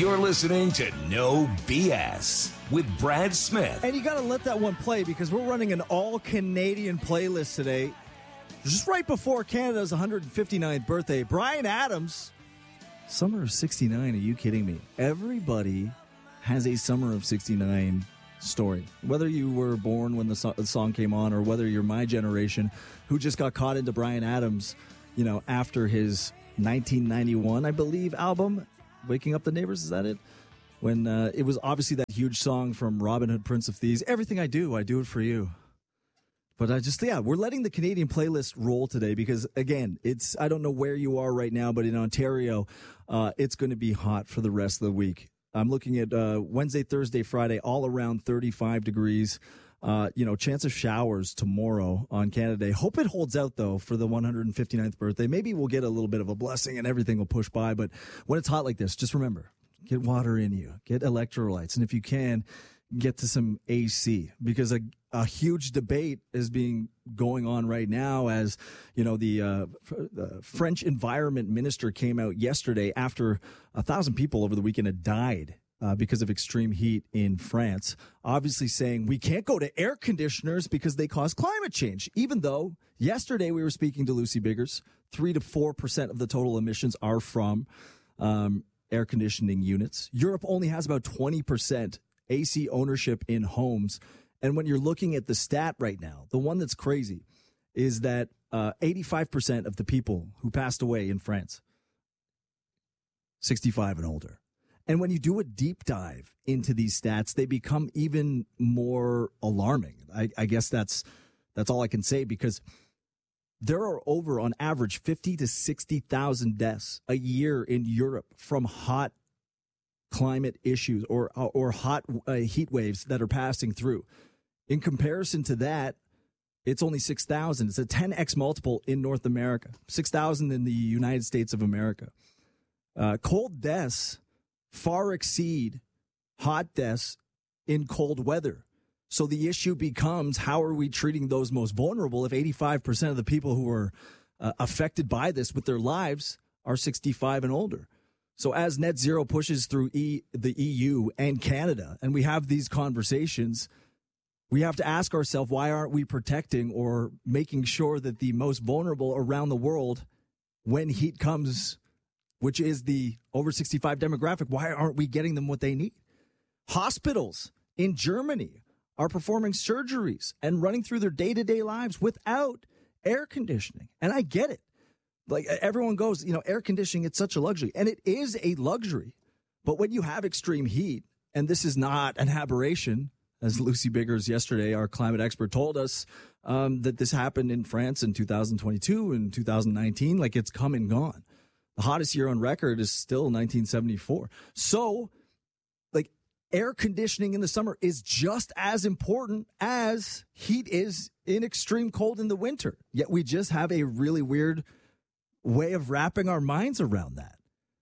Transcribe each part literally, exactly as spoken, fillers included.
You're listening to No B S with Brad Smith. And you got to let that one play because we're running an all-Canadian playlist today. Just right before Canada's one hundred fifty-ninth birthday. Bryan Adams, summer of sixty-nine. Are you kidding me? Everybody has a summer of sixty-nine story. Whether you were born when the, so- the song came on or whether you're my generation who just got caught into Bryan Adams, you know, after his nineteen ninety-one, I believe, album, Waking Up the Neighbors, is that it? When uh, it was obviously that huge song from Robin Hood, Prince of Thieves, Everything I Do, I Do It For You. But I just, yeah, we're letting the Canadian playlist roll today because, again, it's, I don't know where you are right now, but in Ontario, uh, it's going to be hot for the rest of the week. I'm looking at uh, Wednesday, Thursday, Friday, all around thirty-five degrees. Uh, you know, chance of showers tomorrow on Canada Day. Hope it holds out, though, for the one hundred fifty-ninth birthday. Maybe we'll get a little bit of a blessing and everything will push by. But when it's hot like this, just remember, get water in you, get electrolytes. And if you can, get to some A C because a, a huge debate is being going on right now as, you know, the, uh, the French environment minister came out yesterday after a thousand people over the weekend had died Uh, because of extreme heat in France, obviously saying we can't go to air conditioners because they cause climate change. Even though yesterday we were speaking to Lucy Biggers, three to four percent of the total emissions are from um, air conditioning units. Europe only has about twenty percent A C ownership in homes. And when you're looking at the stat right now, the one that's crazy is that uh, eighty-five percent of the people who passed away in France, sixty-five and older. And when you do a deep dive into these stats, they become even more alarming. I, I guess that's that's all I can say because there are over, on average, fifty to sixty thousand deaths a year in Europe from hot climate issues or or hot uh, heat waves that are passing through. In comparison to that, it's only six thousand. It's a ten x multiple in North America, six thousand in the United States of America. Uh, cold deaths far exceed hot deaths in cold weather. So the issue becomes, how are we treating those most vulnerable if eighty-five percent of the people who are uh, affected by this with their lives are sixty-five and older? So as net zero pushes through e, the E U and Canada, and we have these conversations, we have to ask ourselves, why aren't we protecting or making sure that the most vulnerable around the world, when heat comes, which is the over sixty-five demographic, why aren't we getting them what they need? Hospitals in Germany are performing surgeries and running through their day-to-day lives without air conditioning. And I get it. Like everyone goes, you know, air conditioning, it's such a luxury. And it is a luxury. But when you have extreme heat, and this is not an aberration, as Lucy Biggers yesterday, our climate expert, told us um, that this happened in France in two thousand twenty-two and two thousand nineteen, like it's come and gone. The hottest year on record is still nineteen seventy-four. So, like, air conditioning in the summer is just as important as heat is in extreme cold in the winter. Yet we just have a really weird way of wrapping our minds around that.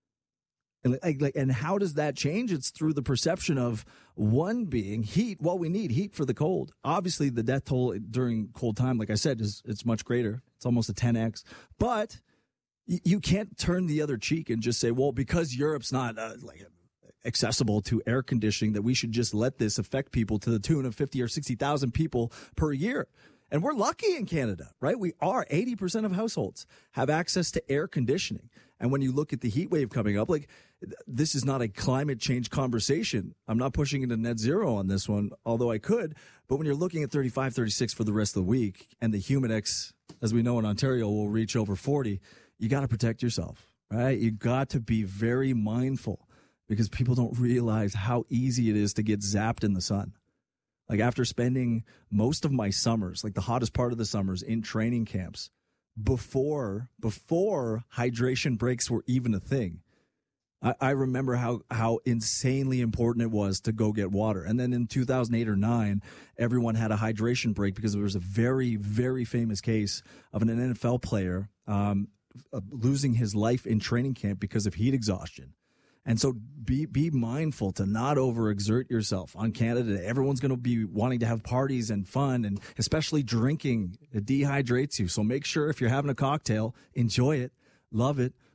And, like, and how does that change? It's through the perception of one being heat. Well, we need heat for the cold. Obviously, the death toll during cold time, like I said, is it's much greater. It's almost a ten x. But you can't turn the other cheek and just say, well, because Europe's not uh, like accessible to air conditioning, that we should just let this affect people to the tune of fifty or sixty thousand people per year. And we're lucky in Canada, right? We are. eighty percent of households have access to air conditioning. And when you look at the heat wave coming up, like, this is not a climate change conversation. I'm not pushing into net zero on this one, although I could. But when you're looking at thirty-five, thirty-six for the rest of the week, and the Humidex, as we know in Ontario, will reach over forty, you got to protect yourself, right? You got to be very mindful because people don't realize how easy it is to get zapped in the sun. Like, after spending most of my summers, like the hottest part of the summers, in training camps, before before hydration breaks were even a thing, I, I remember how how insanely important it was to go get water. And then in two thousand eight or nine, everyone had a hydration break because there was a very, very famous case of an N F L player um, losing his life in training camp because of heat exhaustion. And so be be mindful to not overexert yourself on Canada. Everyone's going to be wanting to have parties and fun, and especially drinking. It dehydrates you. So make sure if you're having a cocktail, enjoy it, love it,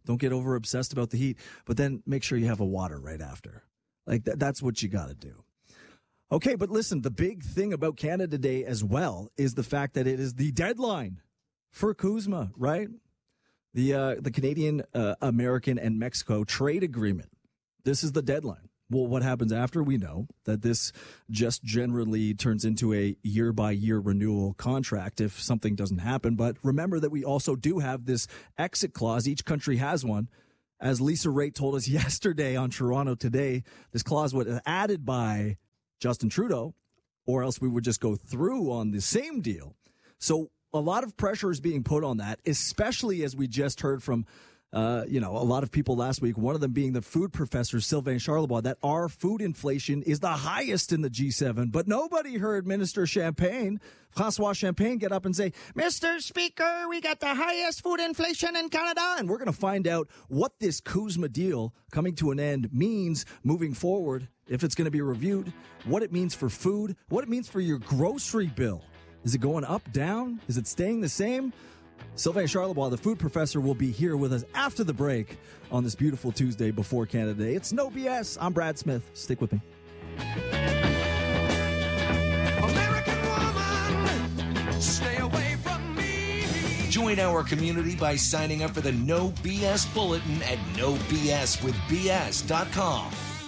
Don't get over obsessed about the heat, but then make sure you have a water right after. Like th- that's what you got to do. Okay, but listen, the big thing about Canada Day as well is the fact that it is the deadline for CUSMA, right? The uh, the Canadian, uh, American, and Mexico trade agreement. This is the deadline. Well, what happens after? We know that this just generally turns into a year-by-year renewal contract if something doesn't happen. But remember that we also do have this exit clause. Each country has one. As Lisa Raitt told us yesterday on Toronto Today, this clause was added by Justin Trudeau, or else we would just go through on the same deal. So a lot of pressure is being put on that, especially as we just heard from Uh, you know, a lot of people last week, one of them being the food professor, Sylvain Charlebois, that our food inflation is the highest in the G seven. But nobody heard Minister Champagne, François Champagne, get up and say, Mister Speaker, we got the highest food inflation in Canada. And we're going to find out what this CUSMA deal coming to an end means moving forward, if it's going to be reviewed, what it means for food, what it means for your grocery bill. Is it going up, down? Is it staying the same? Sylvain Charlebois, the food professor, will be here with us after the break on this beautiful Tuesday before Canada Day. It's No B S. I'm Brad Smith. Stick with me. American woman, stay away from me. Join our community by signing up for the No B S Bulletin at no b s with b s dot com.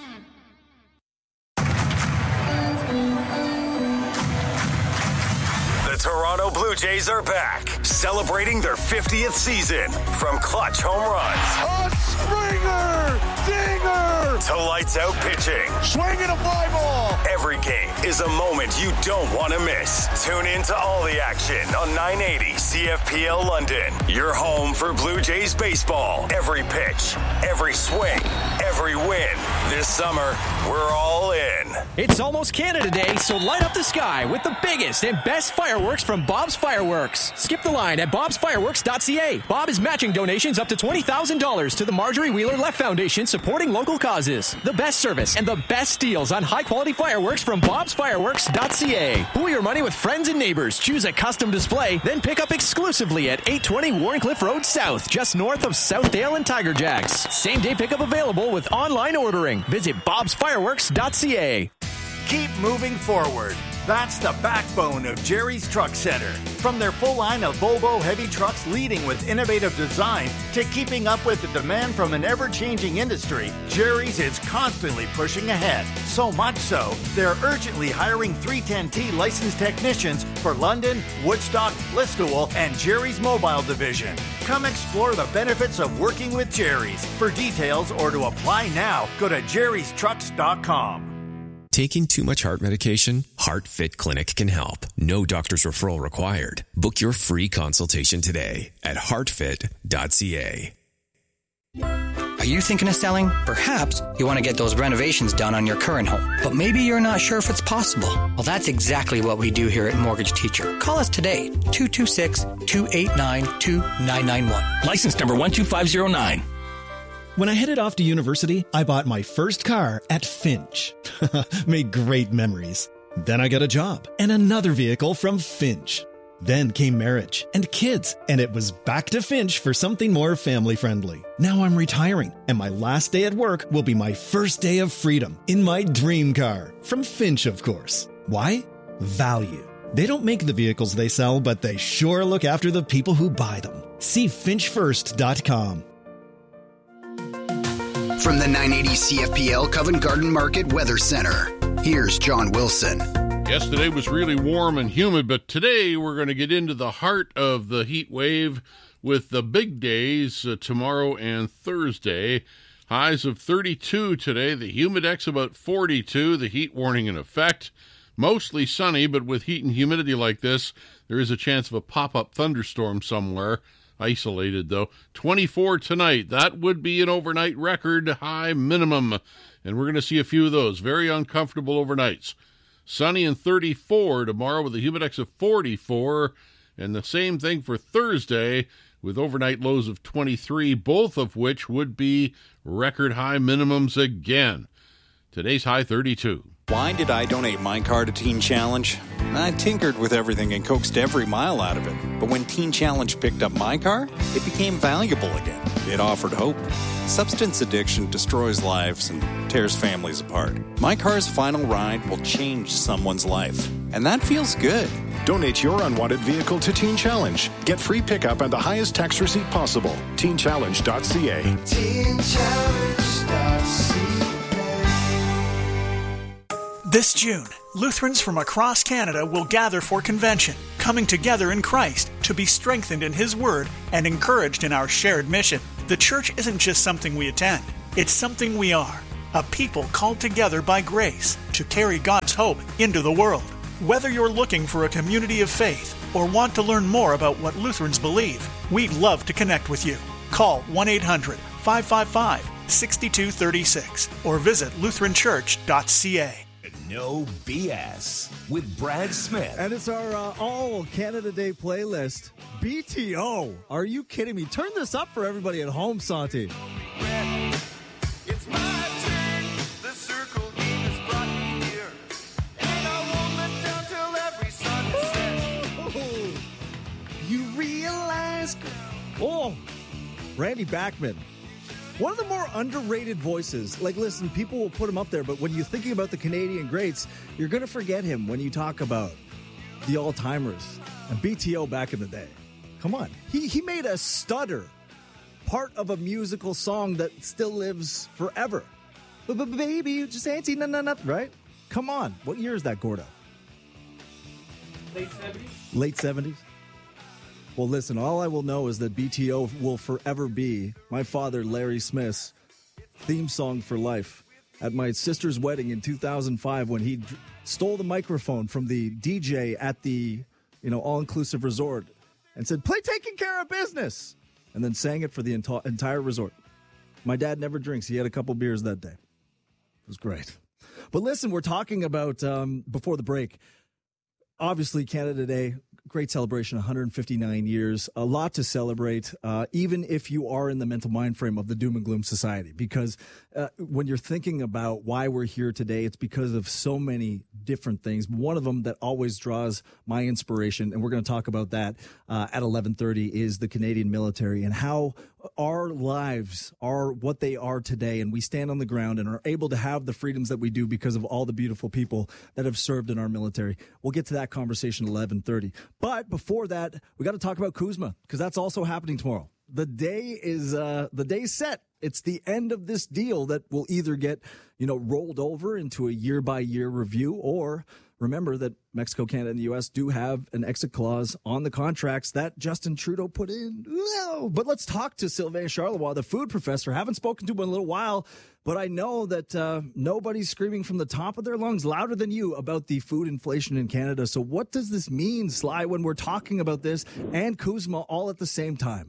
The Toronto Blue Jays are back, celebrating their fiftieth season. From clutch home runs, a Springer, dinger, to lights out pitching, swinging a fly ball. Every game is a moment you don't want to miss. Tune in to all the action on nine eighty C F P L London. Your home for Blue Jays baseball. Every pitch, every swing, every win. This summer, we're all in. It's almost Canada Day, so light up the sky with the biggest and best fireworks from Bob's Fireworks. Skip the line at bobs fireworks dot c a. Bob is matching donations up to twenty thousand dollars to the Marjorie Wheeler Left Foundation, supporting local causes. The best service and the best deals on high-quality fireworks from bobs fireworks dot c a. Pool your money with friends and neighbors. Choose a custom display, then pick up exclusively at eight twenty Warncliffe Road South, just north of Southdale and Tiger Jacks. Same-day pickup available with online ordering. Visit bobs fireworks dot c a. Keep moving forward. That's the backbone of Jerry's Truck Center. From their full line of Volvo heavy trucks leading with innovative design to keeping up with the demand from an ever-changing industry, Jerry's is constantly pushing ahead. So much so, they're urgently hiring three ten T licensed technicians for London, Woodstock, Listowel, and Jerry's Mobile Division. Come explore the benefits of working with Jerry's. For details or to apply now, go to jerrys trucks dot com. Taking too much heart medication? HeartFit Clinic can help. No doctor's referral required. Book your free consultation today at heart fit dot c a. Are you thinking of selling? Perhaps you want to get those renovations done on your current home, but maybe you're not sure if it's possible. Well, that's exactly what we do here at Mortgage Teacher. Call us today, two two six, two eight nine, two nine nine one. License number one two five zero nine. When I headed off to university, I bought my first car at Finch. Made great memories. Then I got a job and another vehicle from Finch. Then came marriage and kids, and it was back to Finch for something more family-friendly. Now I'm retiring, and my last day at work will be my first day of freedom in my dream car. From Finch, of course. Why? Value. They don't make the vehicles they sell, but they sure look after the people who buy them. See finch first dot com. From the nine eighty C F P L Covent Garden Market Weather Center, here's John Wilson. Yesterday was really warm and humid, but today we're going to get into the heart of the heat wave with the big days uh, tomorrow and Thursday. Highs of thirty-two today, the humidex about forty-two, the heat warning in effect. Mostly sunny, but with heat and humidity like this, there is a chance of a pop-up thunderstorm somewhere. Isolated, though. twenty-four tonight. That would be an overnight record high minimum. And we're going to see a few of those. Very uncomfortable overnights. Sunny and thirty-four tomorrow with a humidex of forty-four. And the same thing for Thursday with overnight lows of twenty-three, both of which would be record high minimums again. Today's high thirty-two. Why did I donate my car to Teen Challenge? I tinkered with everything and coaxed every mile out of it. But when Teen Challenge picked up my car, it became valuable again. It offered hope. Substance addiction destroys lives and tears families apart. My car's final ride will change someone's life. And that feels good. Donate your unwanted vehicle to Teen Challenge. Get free pickup and the highest tax receipt possible. teen challenge dot c a. teen challenge dot c a. This June, Lutherans from across Canada will gather for convention, coming together in Christ to be strengthened in His Word and encouraged in our shared mission. The church isn't just something we attend, it's something we are, a people called together by grace to carry God's hope into the world. Whether you're looking for a community of faith or want to learn more about what Lutherans believe, we'd love to connect with you. Call one eight hundred, five five five, six two three six or visit lutheran church dot c a. No B S with Brad Smith. And it's our uh, All Canada Day playlist. B T O. Are you kidding me? Turn this up for everybody at home, Santi. It's my turn. The circle game has brought me here. And I won't let down till every sun is set. You realize... Oh, Randy Bachman. One of the more underrated voices. Like, listen, people will put him up there, but when you're thinking about the Canadian greats, you're going to forget him when you talk about the all-timers and B T O back in the day. Come on. He he made a stutter part of a musical song that still lives forever. But baby, you just ain't seen nothing, right? Come on. What year is that, Gordo? Late seventies? Late seventies? Well, listen, all I will know is that B T O will forever be my father, Larry Smith's theme song for life. At my sister's wedding in two thousand five, when he d- stole the microphone from the D J at the, you know, all-inclusive resort and said, "Play Taking Care of Business," and then sang it for the enti- entire resort. My dad never drinks. He had a couple beers that day. It was great. But listen, we're talking about, um, before the break, obviously Canada Day. Great celebration, one hundred fifty-nine years, a lot to celebrate, uh, even if you are in the mental mind frame of the doom and gloom society. Because uh, when you're thinking about why we're here today, it's because of so many different things. One of them that always draws my inspiration, and we're going to talk about that uh, at eleven thirty, is the Canadian military and how our lives are what they are today. And we stand on the ground and are able to have the freedoms that we do because of all the beautiful people that have served in our military. We'll get to that conversation at eleven thirty. But before that, we got to talk about CUSMA, because that's also happening tomorrow. The day is uh, the day's set. It's the end of this deal that will either get, you know, rolled over into a year by year review, or remember that Mexico, Canada, and the U S do have an exit clause on the contracts that Justin Trudeau put in. Whoa. But let's talk to Sylvain Charlevoix, the food professor. Haven't spoken to him in a little while, but I know that uh, nobody's screaming from the top of their lungs louder than you about the food inflation in Canada. So what does this mean, Sly, when we're talking about this and CUSMA all at the same time?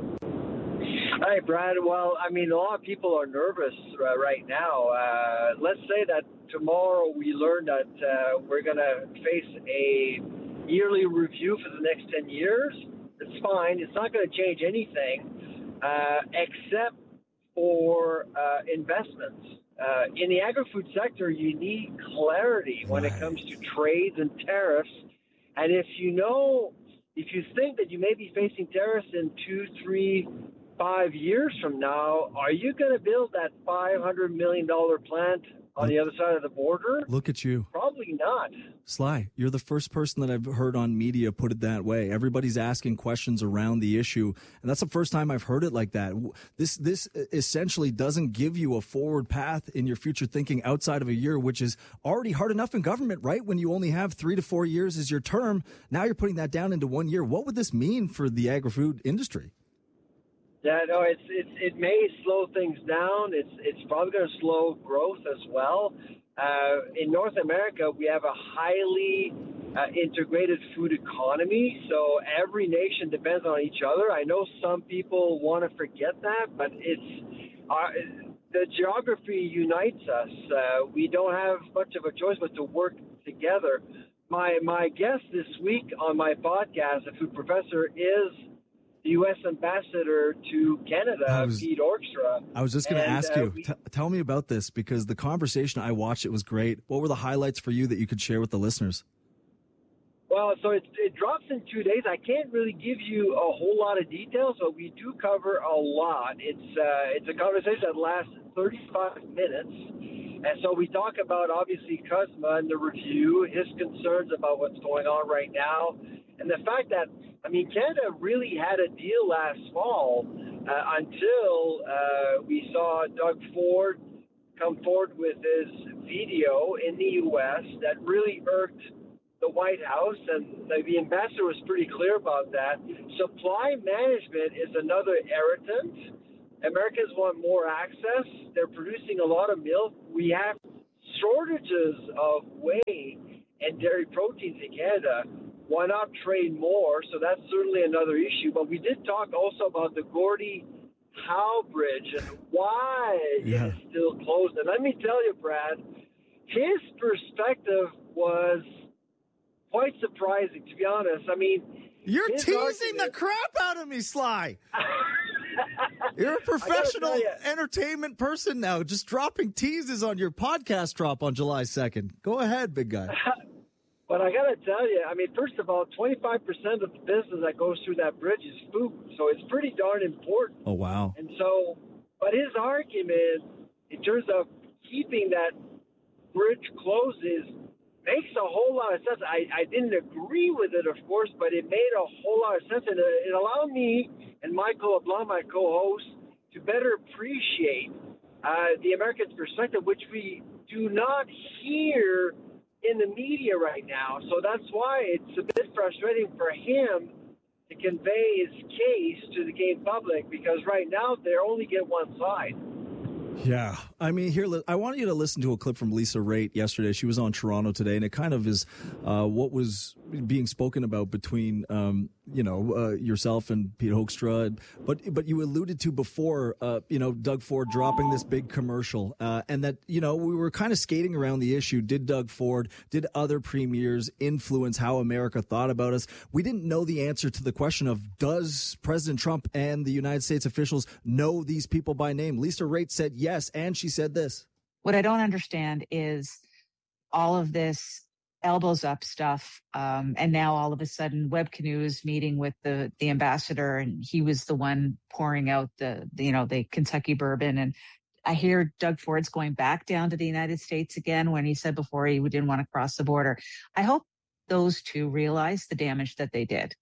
Hi, Brad. Well, I mean, a lot of people are nervous uh, right now. Uh, let's say that tomorrow we learn that uh, we're going to face a yearly review for the next ten years. It's fine. It's not going to change anything uh, except for uh, investments. Uh, in the agri-food sector, you need clarity when it comes to trades and tariffs. And if you know, if you think that you may be facing tariffs in two, three, five years from now, are you going to build that five hundred million dollars plant on the other side of the border? Look at you. Probably not. Sly, you're the first person that I've heard on media put it that way. Everybody's asking questions around the issue, and that's the first time I've heard it like that. This this essentially doesn't give you a forward path in your future thinking outside of a year, which is already hard enough in government, right? When you only have three to four years as your term, now you're putting that down into one year. What would this mean for the agri-food industry? Yeah, no, it's, it's it may slow things down. It's it's probably going to slow growth as well. Uh, in North America, we have a highly uh, integrated food economy, so every nation depends on each other. I know some people want to forget that, but it's our, the geography unites us. Uh, we don't have much of a choice but to work together. My my guest this week on my podcast, The Food Professor, is the U S ambassador to Canada, was, Pete Orkstra. I was just going to ask uh, you, we, t- tell me about this, because the conversation I watched, it was great. What were the highlights for you that you could share with the listeners? Well, so it, it drops in two days. I can't really give you a whole lot of details, but we do cover a lot. It's uh, it's a conversation that lasts thirty-five minutes. And so we talk about, obviously, Kuzma and the review, his concerns about what's going on right now, and the fact that, I mean, Canada really had a deal last fall uh, until uh, we saw Doug Ford come forward with his video in the U S that really irked the White House, and the ambassador was pretty clear about that. Supply management is another irritant. Americans want more access. They're producing a lot of milk. We have shortages of whey and dairy proteins in Canada. Why not trade more? So that's certainly another issue. But we did talk also about the Gordie Howe Bridge and why yeah. it is still closed. And let me tell you, Brad, his perspective was quite surprising, to be honest. I mean, you're teasing argument, the crap out of me, Sly. You're a professional entertainment person now, just dropping teases on your podcast drop on July second. Go ahead, big guy. But I got to tell you, I mean, first of all, twenty-five percent of the business that goes through that bridge is food, so it's pretty darn important. Oh, wow. And so, but his argument in terms of keeping that bridge closed is makes a whole lot of sense. I, I didn't agree with it, of course, but it made a whole lot of sense. And it, it allowed me and Michael LeBlanc, my co-host, to better appreciate uh, the American's perspective, which we do not hear in the media right now. So that's why it's a bit frustrating for him to convey his case to the gay public, because right now they only get one side. Yeah. I mean, here, I want you to listen to a clip from Lisa Raitt yesterday. She was on Toronto today, and it kind of is uh, what was being spoken about between, um, you know, uh, yourself and Pete Hoekstra. But but you alluded to before, uh, you know, Doug Ford dropping this big commercial, uh, and that, you know, we were kind of skating around the issue. Did Doug Ford, did other premiers influence how America thought about us? We didn't know the answer to the question of, does President Trump and the United States officials know these people by name? Lisa Raitt said yes, and she said this. What I don't understand is all of this elbows up stuff. Um, and now all of a sudden Webb Canoe is meeting with the, the ambassador, and he was the one pouring out the, the, you know, the Kentucky bourbon. And I hear Doug Ford's going back down to the United States again when he said before he didn't want to cross the border. I hope those two realize the damage that they did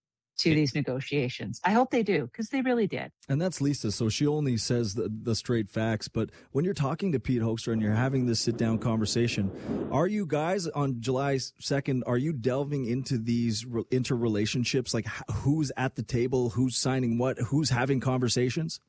to these negotiations. I hope they do, because they really did. And that's Lisa, so she only says the, the straight facts. But when you're talking to Pete Hoekstra and you're having this sit-down conversation, are you guys on July second, are you delving into these re- interrelationships, like who's at the table, who's signing what, who's having conversations?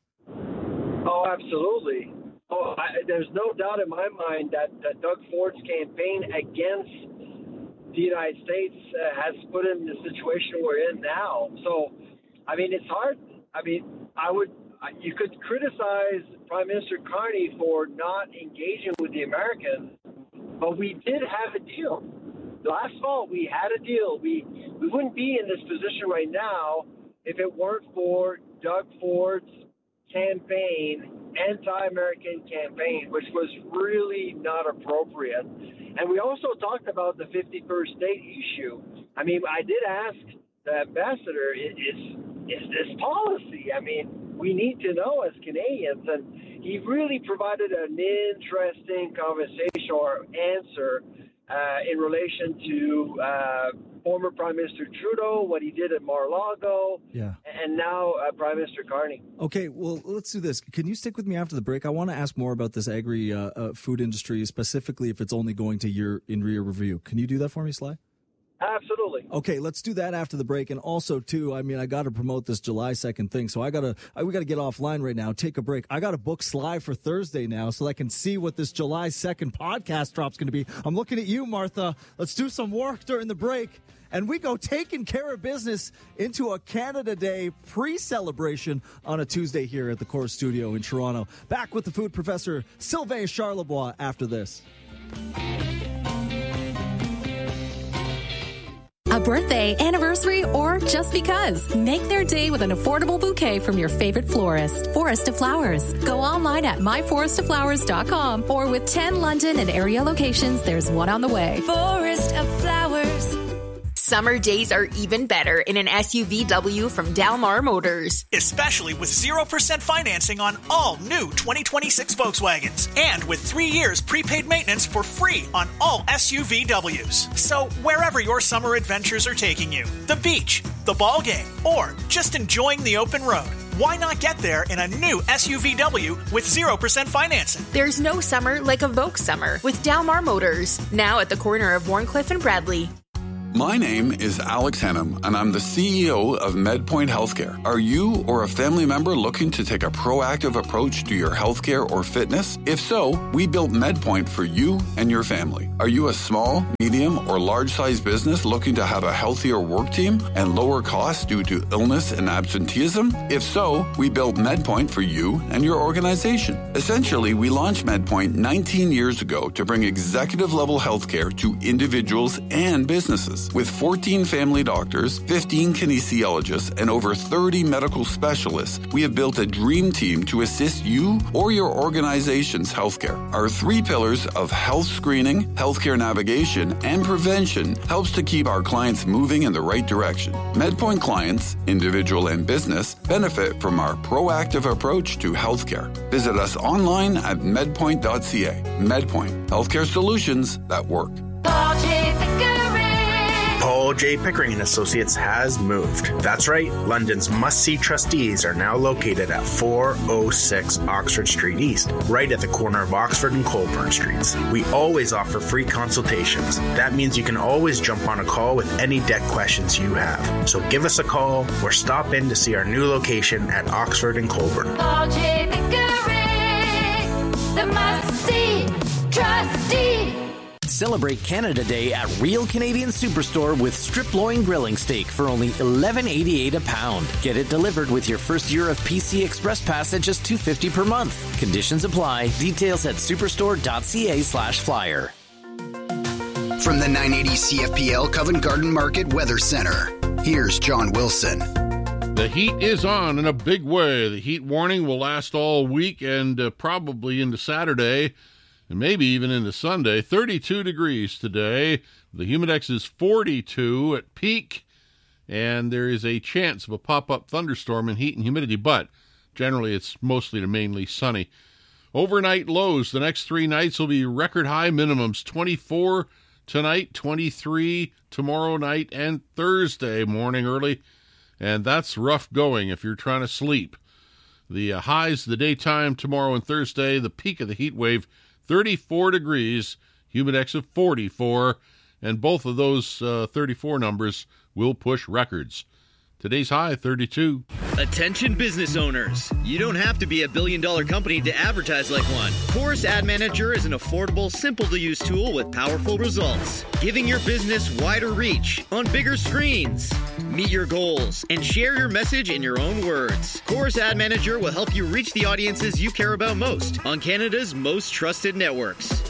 Oh, absolutely. Oh, I, there's no doubt in my mind that, that Doug Ford's campaign against the United States uh, has put him in the situation we're in now. So, I mean, it's hard. I mean, I would, you could criticize Prime Minister Carney for not engaging with the Americans, but we did have a deal. Last fall, we had a deal. We, we wouldn't be in this position right now if it weren't for Doug Ford's campaign, anti-American campaign, which was really not appropriate. And we also talked about the fifty-first state issue. I mean, I did ask the ambassador, is, is this policy? I mean, we need to know as Canadians. And he really provided an interesting conversation or answer uh, in relation to uh, former Prime Minister Trudeau, what he did at Mar-a-Lago, yeah. and now uh, Prime Minister Carney. Okay, well, let's do this. Can you stick with me after the break? I want to ask more about this agri uh, uh, food industry, specifically if it's only going to your in rear review. Can you do that for me, Sly? Absolutely. Okay, let's do that after the break. And also, too, I mean, I got to promote this July second thing. So I got to, we got to get offline right now, take a break. I got to book Sly for Thursday now so I can see what this July second podcast drop's going to be. I'm looking at you, Martha. Let's do some work during the break. And we go taking care of business into a Canada Day pre-celebration on a Tuesday here at the Core Studio in Toronto. Back with the food professor, Sylvain Charlebois, after this. A birthday, anniversary, or just because. Make their day with an affordable bouquet from your favorite florist. Forest of Flowers. Go online at my forest of flowers dot com, or with ten London and area locations, there's one on the way. Forest of Flowers. Summer days are even better in an S U V W from Dalmar Motors. Especially with zero percent financing on all new twenty twenty-six Volkswagens. And with three years prepaid maintenance for free on all S U V Ws. So wherever your summer adventures are taking you, the beach, the ball game, or just enjoying the open road, why not get there in a new S U V W with zero percent financing? There's no summer like a Volks summer with Dalmar Motors. Now at the corner of Warncliffe and Bradley. My name is Alex Hennum, and I'm the C E O of MedPoint Healthcare. Are you or a family member looking to take a proactive approach to your healthcare or fitness? If so, we built MedPoint for you and your family. Are you a small, medium, or large-sized business looking to have a healthier work team and lower costs due to illness and absenteeism? If so, we built MedPoint for you and your organization. Essentially, we launched MedPoint nineteen years ago to bring executive-level healthcare to individuals and businesses. With fourteen family doctors, fifteen kinesiologists, and over thirty medical specialists, we have built a dream team to assist you or your organization's healthcare. Our three pillars of health screening, healthcare navigation, and prevention helps to keep our clients moving in the right direction. MedPoint clients, individual and business, benefit from our proactive approach to healthcare. Visit us online at medpoint dot c a. MedPoint, healthcare solutions that work. Paul J. Pickering and Associates has moved. That's right, London's must-see trustees are now located at four oh six Oxford Street East, right at the corner of Oxford and Colburn Streets. We always offer free consultations. That means you can always jump on a call with any debt questions you have. So give us a call or stop in to see our new location at Oxford and Colburn. Paul J. Pickering, the must-see trustee. Celebrate Canada Day at Real Canadian Superstore with strip loin grilling steak for only eleven eighty-eight a pound. Get it delivered with your first year of P C Express Pass at just two fifty per month. Conditions apply. Details at superstore dot c a slash flyer. From the nine eighty C F P L Covent Garden Market Weather Center, here's John Wilson. The heat is on in a big way. The heat warning will last all week and uh, probably into Saturday. And maybe even into Sunday. thirty-two degrees today. The Humidex is forty-two at peak. And there is a chance of a pop-up thunderstorm in heat and humidity. But generally it's mostly to mainly sunny. Overnight lows. The next three nights will be record high minimums. twenty-four tonight, twenty-three tomorrow night, and Thursday morning early. And that's rough going if you're trying to sleep. The uh, highs the daytime tomorrow and Thursday. The peak of the heat wave, thirty-four degrees, Humidex of forty-four, and both of those uh, thirty-four numbers will push records. Today's high, thirty-two. Attention business owners. You don't have to be a billion-dollar company to advertise like one. Chorus Ad Manager is an affordable, simple-to-use tool with powerful results, giving your business wider reach on bigger screens. Meet your goals and share your message in your own words. Chorus Ad Manager will help you reach the audiences you care about most on Canada's most trusted networks.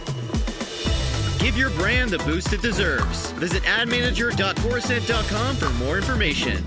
Give your brand the boost it deserves. Visit ad manager dot chorused dot com for more information.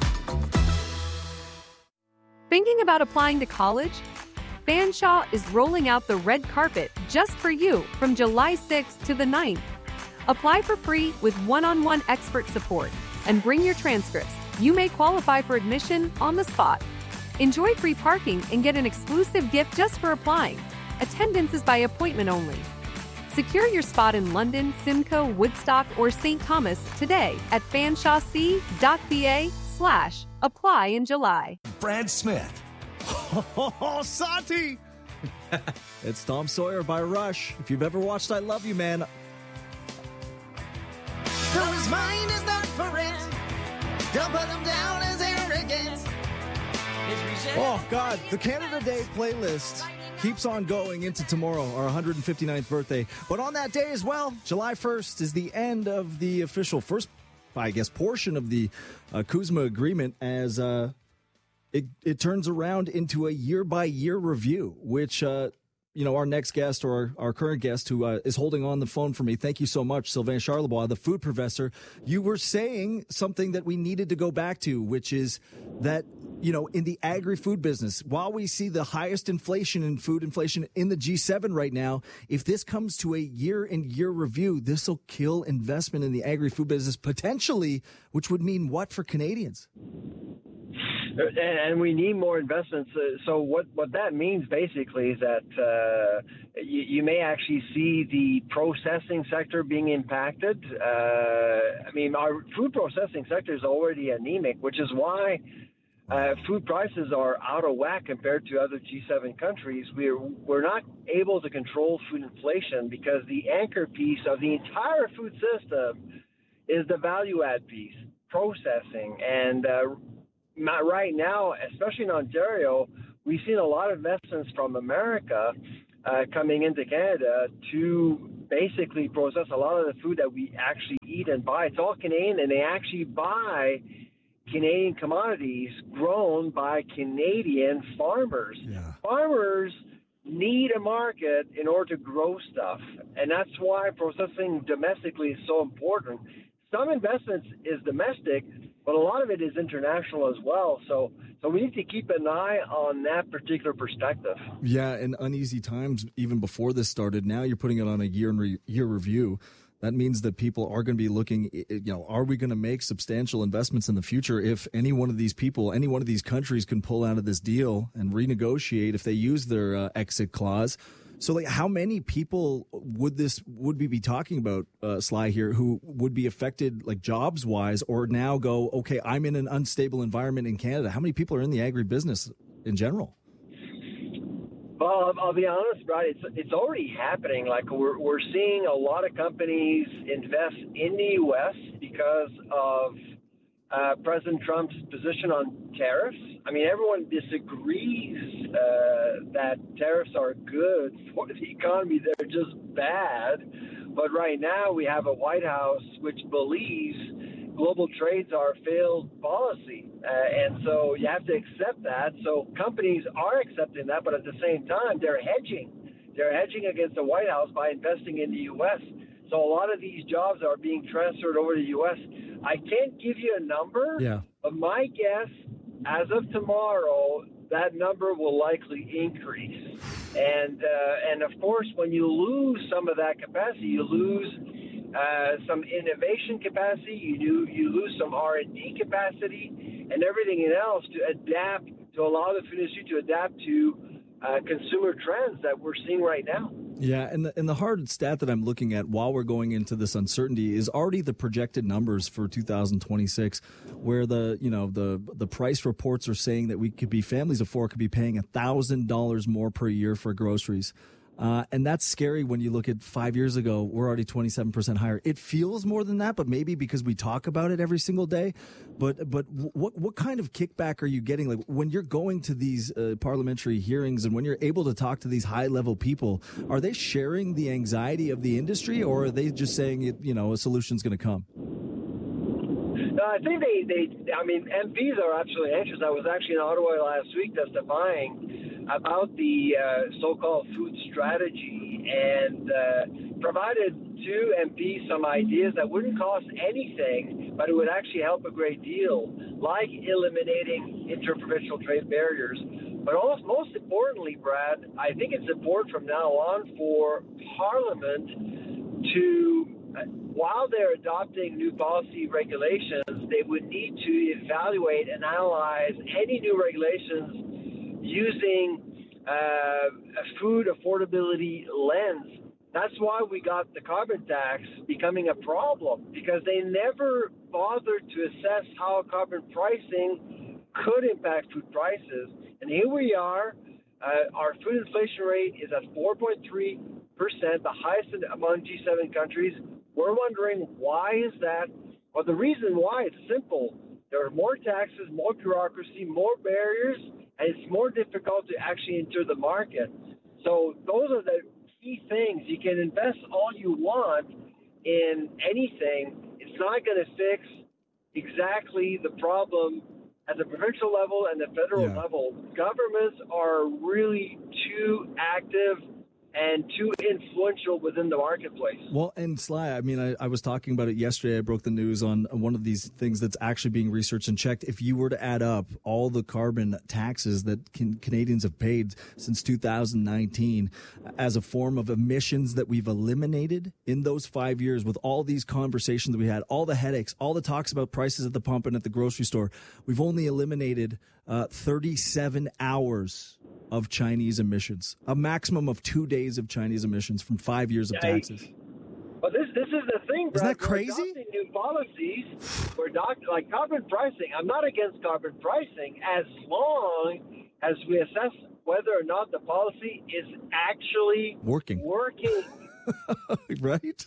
Thinking about applying to college? Fanshawe is rolling out the red carpet just for you from July sixth to the ninth. Apply for free with one-on-one expert support and bring your transcripts. You may qualify for admission on the spot. Enjoy free parking and get an exclusive gift just for applying. Attendance is by appointment only. Secure your spot in London, Simcoe, Woodstock, or Saint Thomas today at fanshawec dot c a slash apply in July. Brad Smith. Oh, Santi! It's Tom Sawyer by Rush. If you've ever watched I Love You, Man. Though his mind is not for rent, don't put him down as arrogant. Oh, God. The Canada Day playlist keeps on going into tomorrow, our one hundred fifty-ninth birthday. But on that day as well, July first is the end of the official first, I guess, portion of the uh, CUSMA agreement as uh, it, it turns around into a year-by-year review, which uh, you know, our next guest or our, our current guest who uh, is holding on the phone for me. Thank you so much, Sylvain Charlebois, the food professor. You were saying something that we needed to go back to, which is that, you know, in the agri-food business, while we see the highest inflation in food inflation in the G seven right now, if this comes to a year-in-year review, this will kill investment in the agri-food business potentially, which would mean what for Canadians? And we need more investments. Uh, so what, what that means basically is that uh, you, you may actually see the processing sector being impacted. Uh, I mean, our food processing sector is already anemic, which is why uh, food prices are out of whack compared to other G seven countries. We're, we're not able to control food inflation because the anchor piece of the entire food system is the value-add piece, processing. And uh, right now, especially in Ontario, we've seen a lot of investments from America uh, coming into Canada to basically process a lot of the food that we actually eat and buy. It's all Canadian, and they actually buy Canadian commodities grown by Canadian farmers. Yeah. Farmers need a market in order to grow stuff, and that's why processing domestically is so important. Some investments is domestic, but a lot of it is international as well. So, so we need to keep an eye on that particular perspective. Yeah, and uneasy times even before this started. Now you're putting it on a year in re- year review. That means that people are going to be looking, you know, are we going to make substantial investments in the future if any one of these people, any one of these countries can pull out of this deal and renegotiate if they use their uh, exit clause? So, like, how many people would this would we be talking about, uh, Sly here, who would be affected, like jobs wise, or now go, okay, I'm in an unstable environment in Canada? How many people are in the agribusiness in general? Well, I'll be honest, Brad, it's it's already happening. Like we're we're seeing a lot of companies invest in the U S because of uh, President Trump's position on tariffs. I mean, everyone disagrees uh, that tariffs are good for the economy. They're just bad. But right now we have a White House which believes global trades are a failed policy. Uh, and so you have to accept that. So companies are accepting that, but at the same time, they're hedging. They're hedging against the White House by investing in the U S. So a lot of these jobs are being transferred over to the U S. I can't give you a number, yeah. but my guess, as of tomorrow, that number will likely increase. And, uh, and of course, when you lose some of that capacity, you lose Uh, some innovation capacity, you do, you lose some R and D capacity, and everything else to adapt, to allow the food industry to adapt to uh, consumer trends that we're seeing right now. Yeah, and the, and the hard stat that I'm looking at while we're going into this uncertainty is already the projected numbers for two thousand twenty-six, where the you know the the price reports are saying that we could be families of four could be paying a thousand dollars more per year for groceries. Uh, and that's scary when you look at five years ago, we're already twenty-seven percent higher. It feels more than that, but maybe because we talk about it every single day. But but what what kind of kickback are you getting? Like when you're going to these uh, parliamentary hearings and when you're able to talk to these high level people, are they sharing the anxiety of the industry, or are they just saying, you know, a solution's going to come? No, I think they, they, I mean, M Ps are absolutely anxious. I was actually in Ottawa last week testifying about the uh, so-called food strategy and uh, provided to M Ps some ideas that wouldn't cost anything, but it would actually help a great deal, like eliminating interprovincial trade barriers. But also, most importantly, Brad, I think it's important from now on for Parliament to, while they're adopting new policy regulations, they would need to evaluate and analyze any new regulations using uh, a food affordability lens. That's why we got the carbon tax becoming a problem, because they never bothered to assess how carbon pricing could impact food prices. And here we are, uh, our food inflation rate is at four point three percent, the highest among G seven countries. We're wondering, why is that? Well, the reason why, it's simple. There are more taxes, more bureaucracy, more barriers, and it's more difficult to actually enter the market. So those are the key things. You can invest all you want in anything. It's not going to fix exactly the problem at the provincial level and the federal yeah. level. Governments are really too active and too influential within the marketplace. Well, and Sly, I mean, I, I was talking about it yesterday. I broke the news on one of these things that's actually being researched and checked. If you were to add up all the carbon taxes that can, Canadians have paid since two thousand nineteen as a form of emissions that we've eliminated in those five years with all these conversations that we had, all the headaches, all the talks about prices at the pump and at the grocery store, we've only eliminated uh, thirty-seven hours of Chinese emissions, a maximum of two days of Chinese emissions from five years of Yikes. taxes. But this this is the thing, Brad. Isn't that We're crazy? adopting new policies. We're doc- like carbon pricing. I'm not against carbon pricing as long as we assess whether or not the policy is actually Working. Working. Right?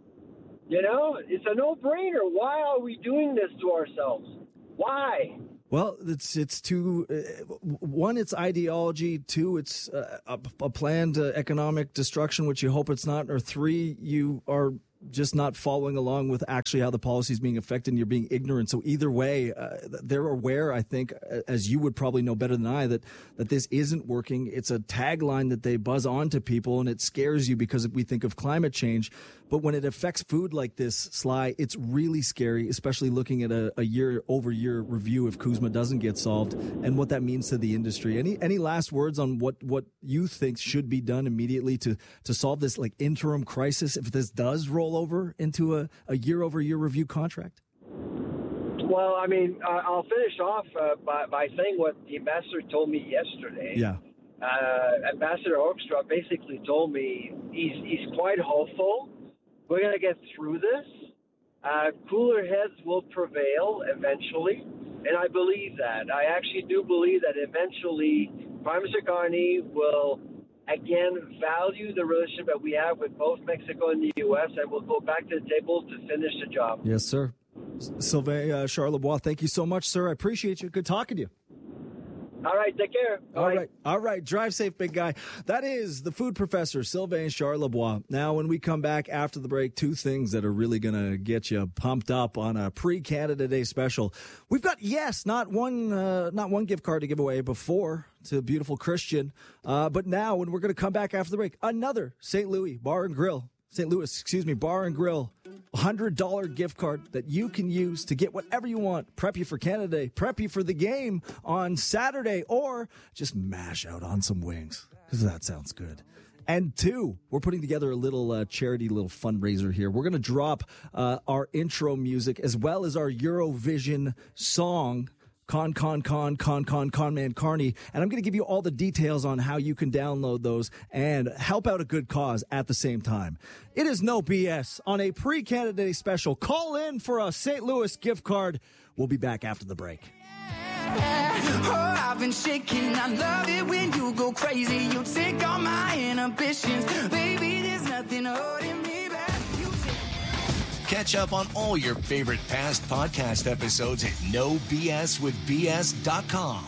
You know, it's a no-brainer. Why are we doing this to ourselves? Why? Well, it's it's two. Uh, one, it's ideology. Two, it's uh, a, a planned uh, economic destruction, which you hope it's not. Or three, you are just not following along with actually how the policy is being affected, and you're being ignorant. So either way, uh, they're aware, I think, as you would probably know better than I, that that this isn't working. It's a tagline that they buzz on to people, and it scares you because we think of climate change. But when it affects food like this, Sly, it's really scary, especially looking at a, a year-over-year review if Kuzma doesn't get solved and what that means to the industry. Any any last words on what, what you think should be done immediately to, to solve this like interim crisis if this does roll over into a, a year-over-year review contract? Well, I mean, uh, I'll finish off uh, by, by saying what the ambassador told me yesterday. Yeah. Uh, Ambassador Hoekstra basically told me he's he's quite hopeful. We're going to get through this. Uh, cooler heads will prevail eventually, and I believe that. I actually do believe that eventually Prime Minister Carney will again value the relationship that we have with both Mexico and the U S, and we'll go back to the table to finish the job. Yes, sir. Sylvain uh, Charlebois, thank you so much, sir. I appreciate you. Good talking to you. All right, take care. All right. right. All right. Drive safe, big guy. That is the food professor, Sylvain Charlebois. Now, when we come back after the break, two things that are really going to get you pumped up on a pre-Canada Day special. We've got, yes, not one uh, not one gift card to give away before to beautiful Christian. Uh, but now, when we're going to come back after the break, another Saint Louis Bar and Grill. Saint Louis, excuse me, Bar and Grill. one hundred dollars gift card that you can use to get whatever you want. Prep you for Canada Day, prep you for the game on Saturday, or just mash out on some wings, because that sounds good. And two, we're putting together a little uh, charity, little fundraiser here. We're going to drop uh, our intro music as well as our Eurovision song, Con, Con, Con, Con, Con, Con Man Carney. And I'm going to give you all the details on how you can download those and help out a good cause at the same time. It is no B S on a pre-Canada Day special. Call in for a Saint Louis gift card. We'll be back after the break. Oh, I've been shaking. I love it when you go crazy. You take all my inhibitions. Baby, there's nothing holding me back. Catch up on all your favorite past podcast episodes at no b s with b s dot com.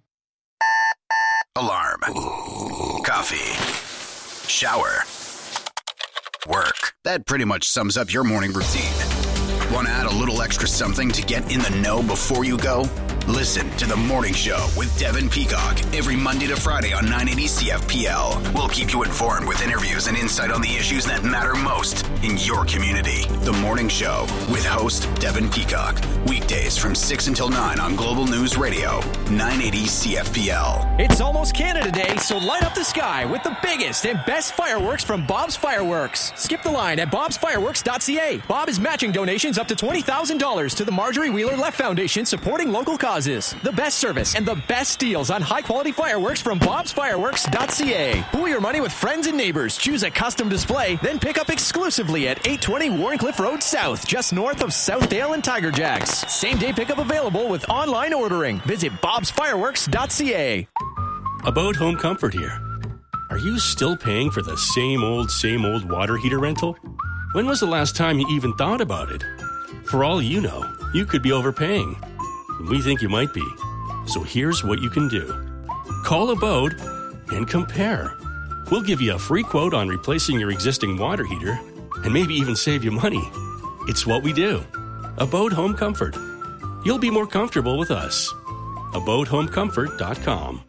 Alarm. Coffee. Shower. Work. That pretty much sums up your morning routine. Want to add a little extra something to get in the know before you go? Listen to The Morning Show with Devin Peacock every Monday to Friday on nine eighty C F P L. We'll keep you informed with interviews and insight on the issues that matter most in your community. The Morning Show with host Devin Peacock. Weekdays from six until nine on Global News Radio, nine eighty C F P L. It's almost Canada Day, so light up the sky with the biggest and best fireworks from Bob's Fireworks. Skip the line at bobs fireworks dot c a. Bob is matching donations up to twenty thousand dollars to the Marjorie Wheeler Left Foundation, supporting local causes. The best service and the best deals on high-quality fireworks from bobs fireworks dot c a. Pool your money with friends and neighbors. Choose a custom display, then pick up exclusively at eight twenty Warrencliffe Road South, just north of Southdale and Tiger Jacks. Same-day pickup available with online ordering. Visit bobs fireworks dot c a. About Home Comfort here. Are you still paying for the same old, same old water heater rental? When was the last time you even thought about it? For all you know, you could be overpaying. We think you might be. So here's what you can do. Call Abode and compare. We'll give you a free quote on replacing your existing water heater and maybe even save you money. It's what we do. Abode Home Comfort. You'll be more comfortable with us. abode home comfort dot com.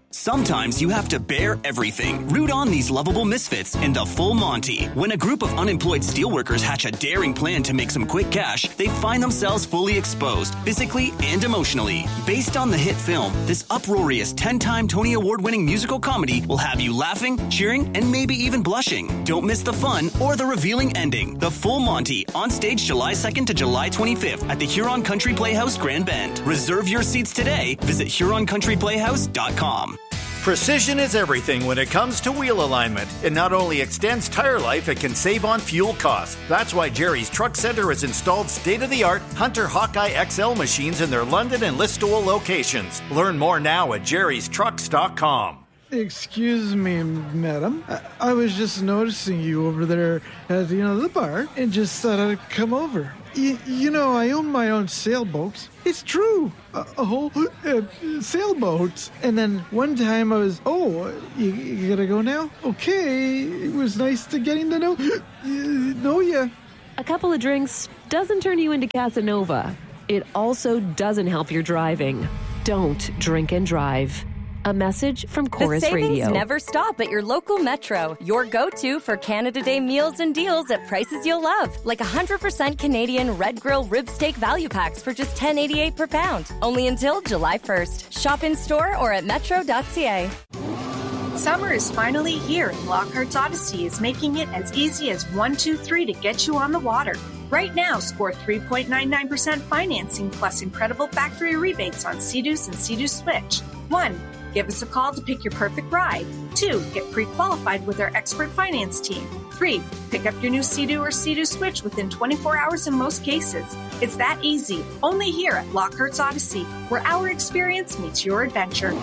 Sometimes you have to bear everything. Root on these lovable misfits in the Full Monty. When a group of unemployed steelworkers hatch a daring plan to make some quick cash, they find themselves fully exposed, physically and emotionally. Based on the hit film, this uproarious ten-time Tony Award-winning musical comedy will have you laughing, cheering, and maybe even blushing. Don't miss the fun or the revealing ending. The Full Monty, on stage July second to July twenty-fifth at the Huron Country Playhouse Grand Bend. Reserve your seats today. Visit huron country playhouse dot com. Precision is everything when it comes to wheel alignment. It not only extends tire life, it can save on fuel costs. That's why Jerry's Truck Center has installed state-of-the-art Hunter Hawkeye X L machines in their London and Listowel locations. Learn more now at jerrys trucks dot com. Excuse me, madam. I, I was just noticing you over there at you know the bar and just thought I'd come over. Y- you know, I own my own sailboats. It's true. A, a whole uh, sailboat. And then one time I was, oh, you, you gotta go now? Okay. It was nice to getting to know, uh, know ya. A couple of drinks doesn't turn you into Casanova. It also doesn't help your driving. Don't drink and drive. A message from Chorus Radio. The savings Radio. never stop at your local Metro. Your go-to for Canada Day meals and deals at prices you'll love. Like one hundred percent Canadian Red Grill Rib Steak Value Packs for just ten eighty-eight per pound. Only until July first. Shop in store or at metro dot c a. Summer is finally here, and Lockhart's Odyssey is making it as easy as one two three to get you on the water. Right now, score three point nine nine percent financing plus incredible factory rebates on Sea-Doos and Sea-Doo Switch. One, give us a call to pick your perfect ride. Two, get pre-qualified with our expert finance team. Three, pick up your new Sea-Doo or Sea-Doo Switch within twenty-four hours in most cases. It's that easy. Only here at Lockhart's Odyssey, where our experience meets your adventure.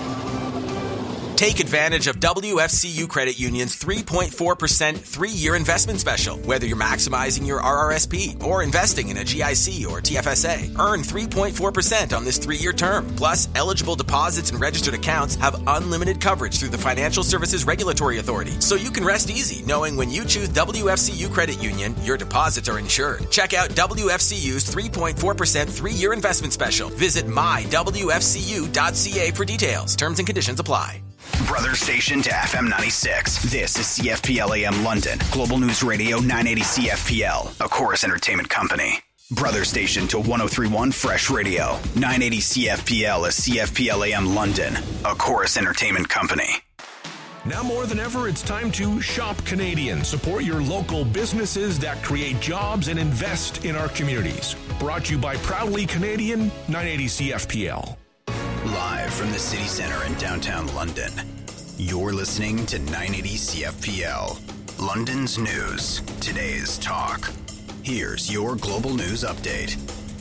Take advantage of W F C U Credit Union's three point four percent three-year investment special. Whether you're maximizing your R R S P or investing in a G I C or T F S A, earn three point four percent on this three-year term. Plus, eligible deposits and registered accounts have unlimited coverage through the Financial Services Regulatory Authority. So you can rest easy knowing when you choose W F C U Credit Union, your deposits are insured. Check out W F C U's three point four percent three-year investment special. Visit my w f c u dot c a for details. Terms and conditions apply. Brother station to F M ninety-six. This is C F P L A M London. Global News Radio nine eighty C F P L, a Chorus Entertainment company. Brother station to one oh three point one Fresh Radio. nine eighty C F P L is C F P L A M London, a Chorus Entertainment company. Now more than ever, it's time to shop Canadian. Support your local businesses that create jobs and invest in our communities. Brought to you by Proudly Canadian, nine eighty C F P L. Live from the city center in downtown London, you're listening to nine eighty C F P L, London's news, today's talk. Here's your global news update.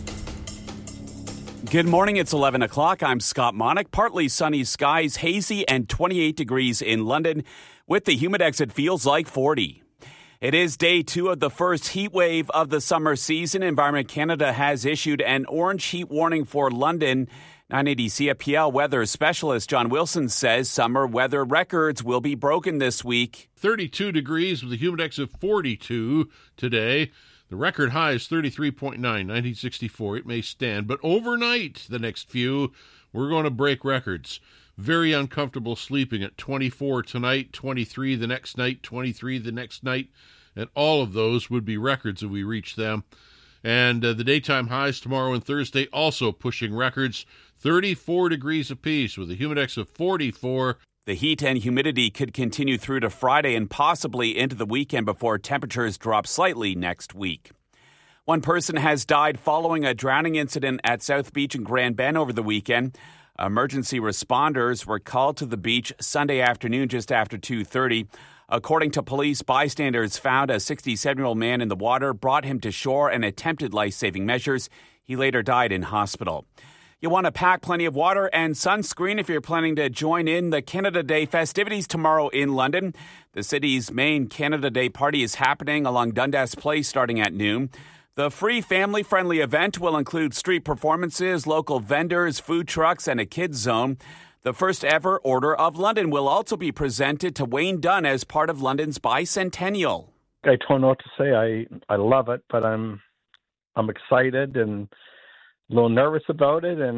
Good morning, it's eleven o'clock. I'm Scott Monick. Partly sunny skies, hazy, and twenty-eight degrees in London, with the humidex it feels like forty. It is day two of the first heat wave of the summer season. Environment Canada has issued an orange heat warning for London. nine eighty C F P L weather specialist John Wilson says summer weather records will be broken this week. thirty-two degrees with a humidex of forty-two today. The record high is thirty-three point nine, nineteen sixty-four. It may stand, but overnight, the next few, we're going to break records. Very uncomfortable sleeping at twenty-four tonight, twenty-three the next night, twenty-three the next night, and all of those would be records if we reach them. And uh, the daytime highs tomorrow and Thursday also pushing records, thirty-four degrees apiece with a humidex of forty-four. The heat and humidity could continue through to Friday and possibly into the weekend before temperatures drop slightly next week. One person has died following a drowning incident at South Beach in Grand Bend over the weekend. Emergency responders were called to the beach Sunday afternoon just after two thirty. According to police, bystanders found a sixty-seven-year-old man in the water, brought him to shore, and attempted life-saving measures. He later died in hospital. You'll want to pack plenty of water and sunscreen if you're planning to join in the Canada Day festivities tomorrow in London. The city's main Canada Day party is happening along Dundas Place starting at noon. The free family-friendly event will include street performances, local vendors, food trucks, and a kids zone. The first ever Order of London will also be presented to Wayne Dunn as part of London's bicentennial. I don't know what to say. I, I love it, but I'm I'm excited and a little nervous about it, and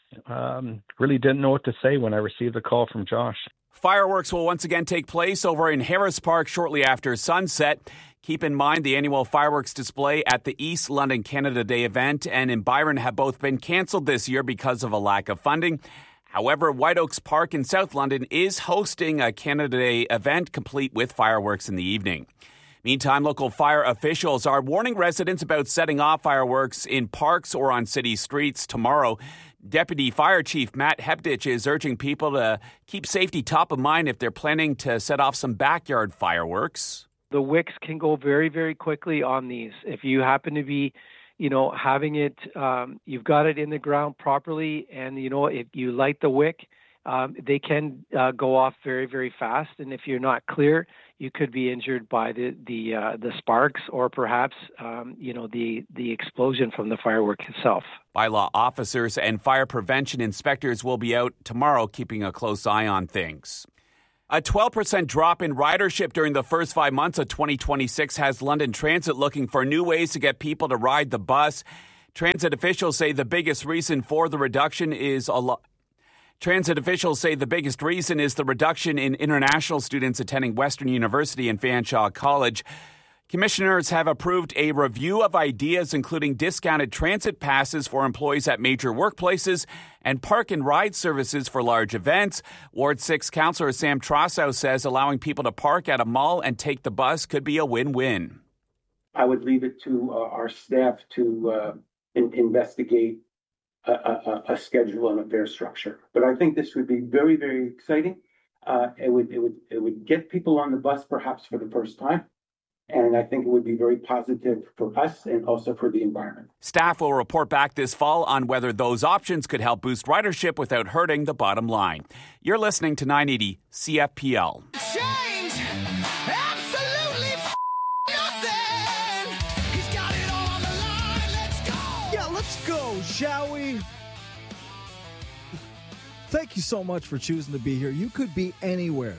Um, really didn't know what to say when I received the call from Josh. Fireworks will once again take place over in Harris Park shortly after sunset. Keep in mind the annual fireworks display at the East London Canada Day event and in Byron have both been cancelled this year because of a lack of funding. However, White Oaks Park in South London is hosting a Canada Day event complete with fireworks in the evening. Meantime, local fire officials are warning residents about setting off fireworks in parks or on city streets tomorrow. Deputy Fire Chief Matt Hebditch is urging people to keep safety top of mind if they're planning to set off some backyard fireworks. The wicks can go very, very quickly on these. If you happen to be, you know, having it, um, you've got it in the ground properly, and, you know, if you light the wick, um, they can uh, go off very, very fast. And if you're not clear, you could be injured by the the uh, the sparks or perhaps, um, you know, the, the explosion from the firework itself. Bylaw officers and fire prevention inspectors will be out tomorrow keeping a close eye on things. A twelve percent drop in ridership during the first five months of twenty twenty-six has London Transit looking for new ways to get people to ride the bus. Transit officials say the biggest reason for the reduction is a lot. Transit officials say the biggest reason is the reduction in international students attending Western University and Fanshawe College. Commissioners have approved a review of ideas, including discounted transit passes for employees at major workplaces and park and ride services for large events. Ward six Councillor Sam Trossow says allowing people to park at a mall and take the bus could be a win-win. I would leave it to uh, our staff to uh, in- investigate A, a, a schedule and a fare structure, but I think this would be very, very exciting. Uh, it would, it would, it would get people on the bus perhaps for the first time, and I think it would be very positive for us and also for the environment. Staff will report back this fall on whether those options could help boost ridership without hurting the bottom line. You're listening to nine eighty C F P L. Change, absolutely f- nothing. He's got it all on the line. Let's go. Yeah, let's go, shall we? Thank you so much for choosing to be here. You could be anywhere,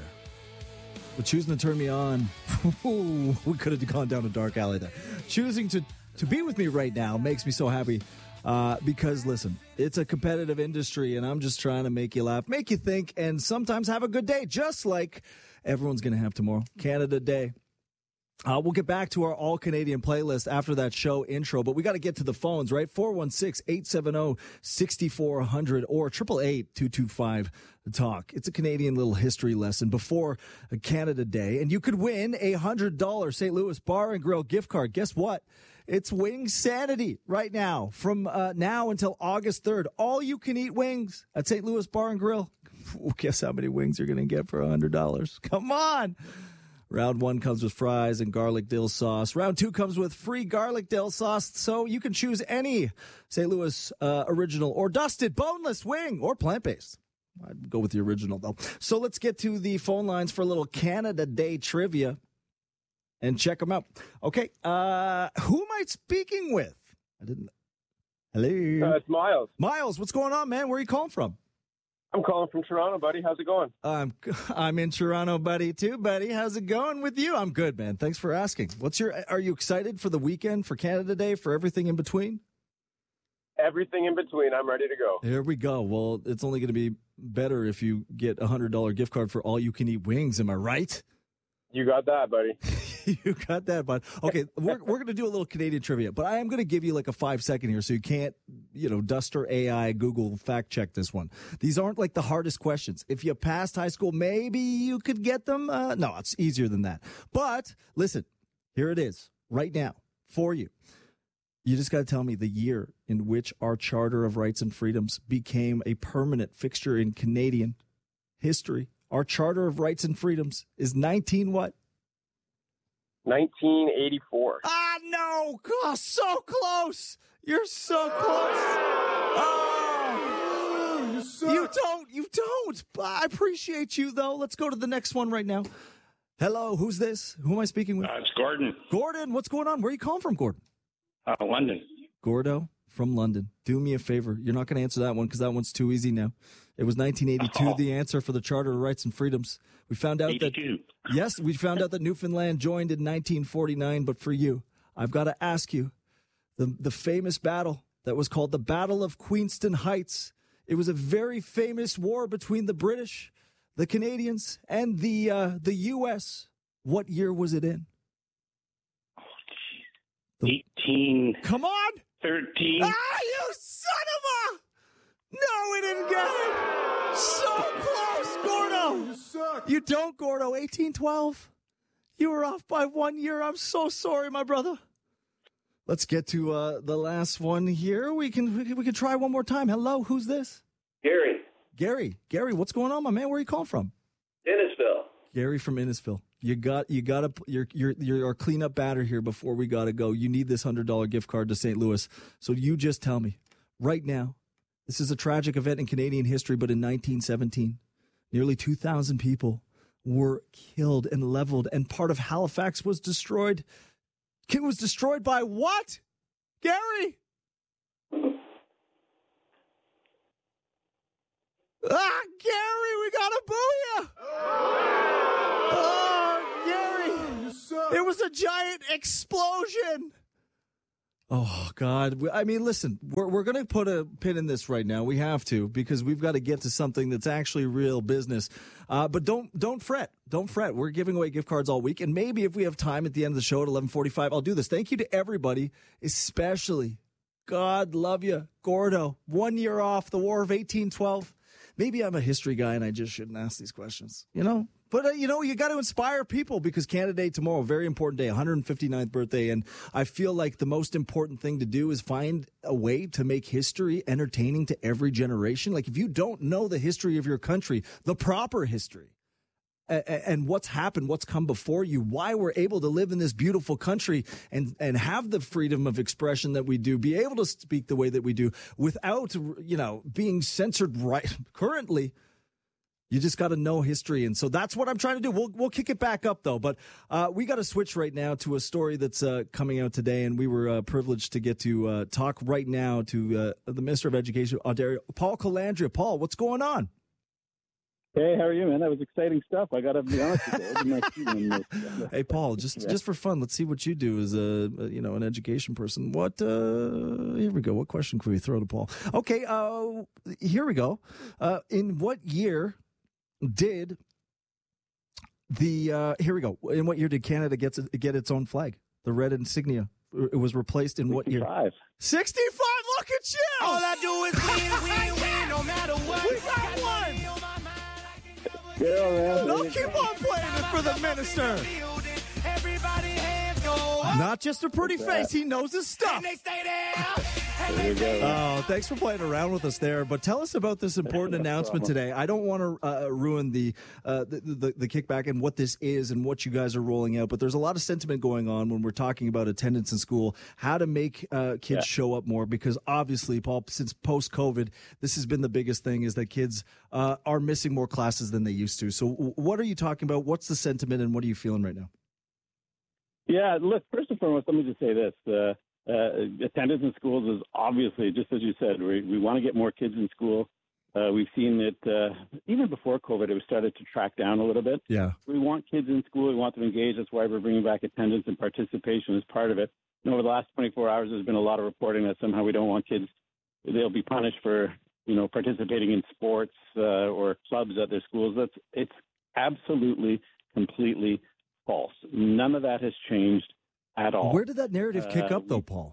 but choosing to turn me on, ooh, we could have gone down a dark alley there. Choosing to, to be with me right now makes me so happy uh, because, listen, it's a competitive industry, and I'm just trying to make you laugh, make you think, and sometimes have a good day, just like everyone's going to have tomorrow, Canada Day. Uh, we'll get back to our all-Canadian playlist after that show intro, but we got to get to the phones, right? four one six, eight seven zero, six four zero zero or eight eight eight, two two five, talk. It's a Canadian little history lesson before Canada Day, and you could win a one hundred dollars Saint Louis Bar and Grill gift card. Guess what? It's Wings Sanity right now. From uh, now until August third, all you can eat wings at Saint Louis Bar and Grill. Guess how many wings you're going to get for one hundred dollars? Come on! Round one comes with fries and garlic dill sauce. Round two comes with free garlic dill sauce, so you can choose any Saint Louis uh, original or dusted boneless wing or plant-based. I'd go with the original, though. So let's get to the phone lines for a little Canada Day trivia and check them out. Okay, uh, who am I speaking with? I didn't. Hello? Uh, it's Miles. Miles, what's going on, man? Where are you calling from? I'm calling from Toronto, buddy. How's it going? I'm I'm in Toronto, buddy, too, buddy. How's it going with you? I'm good, man. Thanks for asking. What's your? Are you excited for the weekend, for Canada Day, for everything in between? Everything in between. I'm ready to go. Here we go. Well, it's only going to be better if you get a one hundred dollars gift card for all-you-can-eat wings. Am I right? You got that, buddy. You got that, bud. Okay, we're we're going to do a little Canadian trivia, but I am going to give you like a five second here so you can't, you know, Duster A I, Google fact check this one. These aren't like the hardest questions. If you passed high school, maybe you could get them. Uh, no, it's easier than that. But listen, here it is right now for you. You just got to tell me the year in which our Charter of Rights and Freedoms became a permanent fixture in Canadian history. Our Charter of Rights and Freedoms is nineteen what? nineteen eighty-four. Ah, no. Oh, so close. You're so close. Oh, you, you don't. You don't. I appreciate you, though. Let's go to the next one right now. Hello, who's this? Who am I speaking with? Uh, it's Gordon. Gordon, what's going on? Where are you calling from, Gordon? Uh, London. Gordo from London. Do me a favor. You're not going to answer that one because that one's too easy now. It was nineteen eighty-two, oh. The answer for the Charter of Rights and Freedoms. We found out eighty-two. that, yes, we found out that Newfoundland joined in nineteen forty-nine. But for you, I've got to ask you, the, the famous battle that was called the Battle of Queenston Heights It was a very famous war between the British, the Canadians, and the uh, the U S. What year was it in? eighteen. Come on. thirteen. Ah, you son of a! No, we didn't get it. So close, Gordo. You suck. You don't, Gordo. eighteen twelve. You were off by one year. I'm so sorry, my brother. Let's get to uh, the last one here. We can, we can we can try one more time. Hello, who's this? Gary. Gary. Gary, what's going on, my man? Where are you calling from? Innisfil. Gary from Innisfil. You got you got to you're you're you're our cleanup batter here before we got to go. You need this one hundred dollars gift card to Saint Louis. So you just tell me right now. This is a tragic event in Canadian history, but in nineteen seventeen, nearly two thousand people were killed and leveled, and part of Halifax was destroyed. It was destroyed by what? Gary? Ah, Gary, we got to boo you. Oh, Gary. It was a giant explosion. Oh, God. I mean, listen, we're we're going to put a pin in this right now. We have to, because we've got to get to something that's actually real business. Uh, but don't don't fret. Don't fret. We're giving away gift cards all week. And maybe if we have time at the end of the show at eleven forty-five, I'll do this. Thank you to everybody, especially, God love you, Gordo. One year off the War of eighteen twelve. Maybe I'm a history guy and I just shouldn't ask these questions, you know? But, uh, you know, you got to inspire people, because Canada Day tomorrow, very important day, one hundred fifty-ninth birthday. And I feel like the most important thing to do is find a way to make history entertaining to every generation. Like, if you don't know the history of your country, the proper history, and what's happened, what's come before you, why we're able to live in this beautiful country and, and have the freedom of expression that we do, be able to speak the way that we do without, you know, being censored right currently. You just got to know history. And so that's what I'm trying to do. We'll we'll kick it back up, though. But uh, we got to switch right now to a story that's uh, coming out today. And we were uh, privileged to get to uh, talk right now to uh, the Minister of Education, Ontario, Paul Calandria. Paul, what's going on? Hey, how are you, man? That was exciting stuff. I got to be honest with you. It was nice seeing this. Hey, Paul, just Yeah. just for fun, let's see what you do as a, a you know an education person. What? Uh, here we go. What question can we throw to Paul? Okay, uh, here we go. Uh, in what year did the? Uh, here we go. In what year did Canada get to, get its own flag? The red insignia. It was replaced in what year? sixty-five. sixty-five. Look at you! All I do is win, win, win, no matter what. We got one. Yeah, man. No, keep on playing it for the minister. Everybody hands go up. Not just a pretty face, he knows his stuff. And they stay there. There we go. Oh, thanks for playing around with us there. But tell us about this important announcement today. I don't want to uh, ruin the, uh, the, the the kickback and what this is and what you guys are rolling out. But there's a lot of sentiment going on when we're talking about attendance in school, how to make uh, kids Yeah. show up more. Because obviously, Paul, since post-COVID, this has been the biggest thing, is that kids uh, are missing more classes than they used to. So w- what are you talking about? What's the sentiment and what are you feeling right now? Yeah, look, first and foremost, let me just say this. Uh, uh, attendance in schools is obviously, just as you said, we, we want to get more kids in school. Uh, we've seen it uh, even before COVID, it was started to track down a little bit. Yeah. We want kids in school. We want them engaged. That's why we're bringing back attendance and participation as part of it. And over the last twenty-four hours, there's been a lot of reporting that somehow we don't want kids, they'll be punished for, you know, participating in sports uh, or clubs at their schools. That's it's absolutely, completely false. None of that has changed at all. Where did that narrative kick Uh, up, though, Paul?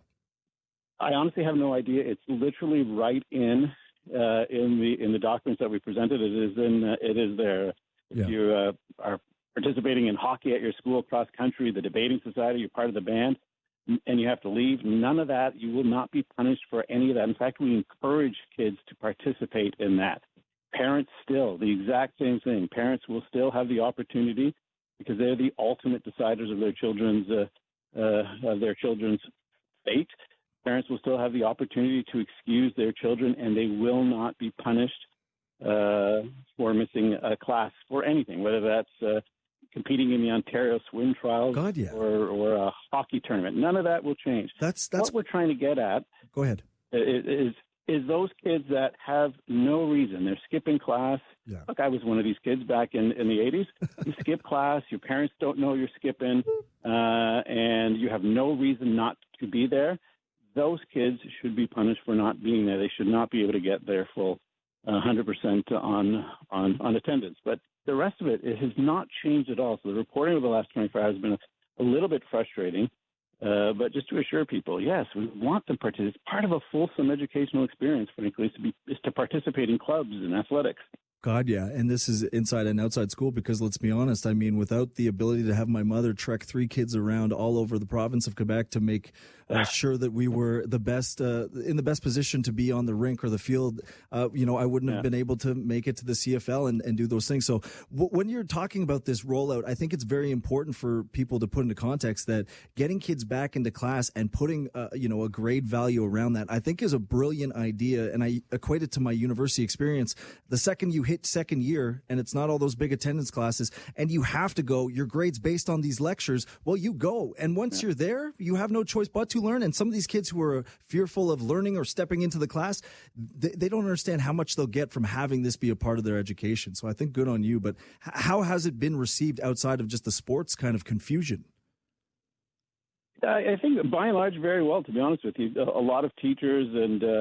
I honestly have no idea. It's literally right in uh, in the in the documents that we presented. It is in uh, it is there. If Yeah. you uh, are participating in hockey at your school, cross country, the debating society, you're part of the band, and you have to leave, none of that. You will not be punished for any of that. In fact, we encourage kids to participate in that. Parents still, the exact same thing. Parents will still have the opportunity, because they're the ultimate deciders of their children's uh, uh, of their children's fate. Parents will still have the opportunity to excuse their children, and they will not be punished uh, for missing a class for anything, whether that's uh, competing in the Ontario swim trials God, yeah. or, or a hockey tournament. None of that will change. That's that's what we're trying to get at. Go ahead. Is is those kids that have no reason. They're skipping class. Yeah. Look, I was one of these kids back in, in the eighties. You skip class. Your parents don't know you're skipping, uh, and you have no reason not to be there. Those kids should be punished for not being there. They should not be able to get their full one hundred percent on, on, on attendance. But the rest of it, it has not changed at all. So the reporting over the last twenty-four hours has been a, a little bit frustrating. Uh, but just to assure people, yes, we want them to participate. It's part of a fulsome educational experience, frankly, is to, be, is to participate in clubs and athletics. God, yeah. And this is inside and outside school because let's be honest, I mean, without the ability to have my mother trek three kids around all over the province of Quebec to make uh, sure that we were the best, uh, in the best position to be on the rink or the field, uh, you know, I wouldn't yeah. have been able to make it to the C F L and, and do those things. So w- when you're talking about this rollout, I think it's very important for people to put into context that getting kids back into class and putting, uh, you know, a grade value around that, I think is a brilliant idea. And I equate it to my university experience. The second you hit second year and it's not all those big attendance classes and you have to go, your grades based on these lectures, well, you go. And once yeah. you're there, you have no choice but to learn. And some of these kids who are fearful of learning or stepping into the class, they, they don't understand how much they'll get from having this be a part of their education. So I think good on you. But how has it been received outside of just the sports kind of confusion? I think by and large, very well, to be honest with you. A lot of teachers and uh,